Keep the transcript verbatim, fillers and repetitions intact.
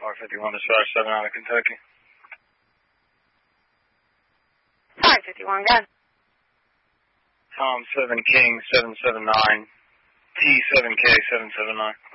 R fifty-one to Star seven out of Kentucky. R fifty-one, go. Tom seven King seven seven nine, T seven K seven seven nine.